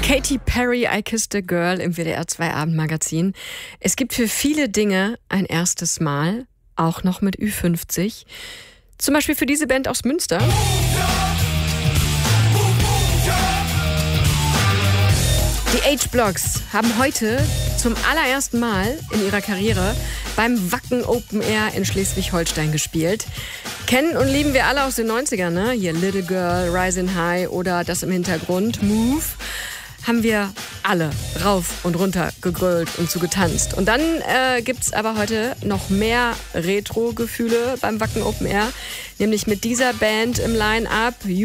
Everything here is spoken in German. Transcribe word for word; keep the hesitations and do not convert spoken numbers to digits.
Katy Perry, I Kissed a Girl im W D R zwei Abendmagazin. Es gibt für viele Dinge ein erstes Mal, auch noch mit Ü fünfzig. Zum Beispiel für diese Band aus Münster. Die H-Blocks haben heute zum allerersten Mal in ihrer Karriere beim Wacken Open Air in Schleswig-Holstein gespielt. Kennen und lieben wir alle aus den neunzigern, ne? Hier Little Girl, Rising High oder das im Hintergrund, Move. Haben wir alle rauf und runter gegrölt und zu getanzt. Und dann äh, gibt's aber heute noch mehr Retro-Gefühle beim Wacken Open Air, nämlich mit dieser Band im Line-Up.